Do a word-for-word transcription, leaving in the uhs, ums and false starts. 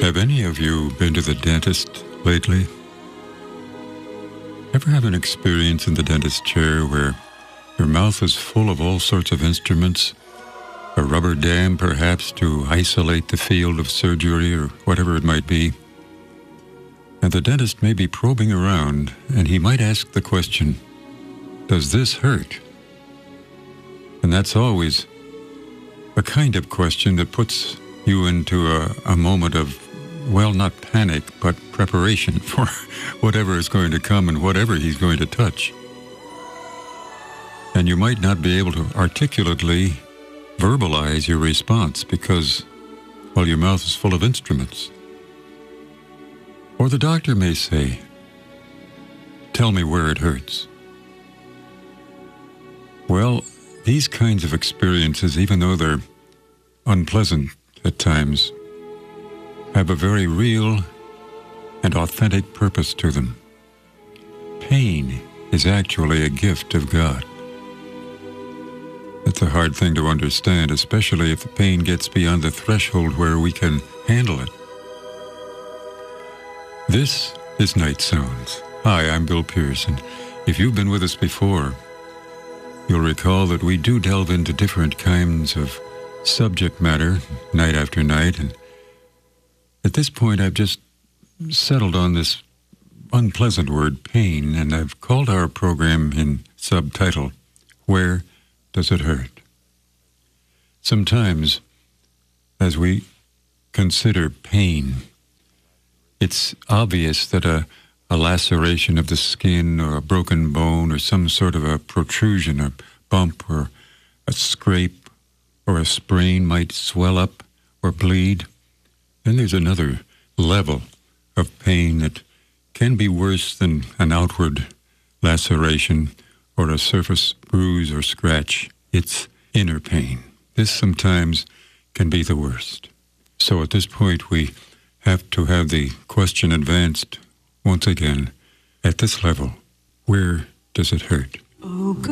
Have any of you been to the dentist lately? Ever have an experience in the dentist chair where your mouth is full of all sorts of instruments, a rubber dam perhaps to isolate the field of surgery or whatever it might be, and the dentist may be probing around and he might ask the question, does this hurt? And that's always a kind of question that puts you into a, a moment of, well, not panic, but preparation for whatever is going to come and whatever he's going to touch. And you might not be able to articulately verbalize your response because, well, your mouth is full of instruments. Or the doctor may say, tell me where it hurts. Well, these kinds of experiences, even though they're unpleasant at times, have a very real and authentic purpose to them. Pain is actually a gift of God. That's a hard thing to understand, especially if the pain gets beyond the threshold where we can handle it. This is Night Sounds. Hi, I'm Bill Pierce, and if you've been with us before, you'll recall that we do delve into different kinds of subject matter night after night, and at this point, I've just settled on this unpleasant word, pain, and I've called our program in subtitle, Where Does It Hurt? Sometimes, as we consider pain, it's obvious that a, a laceration of the skin or a broken bone or some sort of a protrusion or bump or a scrape or a sprain might swell up or bleed. Then there's another level of pain that can be worse than an outward laceration or a surface bruise or scratch. It's inner pain. This sometimes can be the worst. So at this point, we have to have the question advanced once again at this level. Where does it hurt? Oh,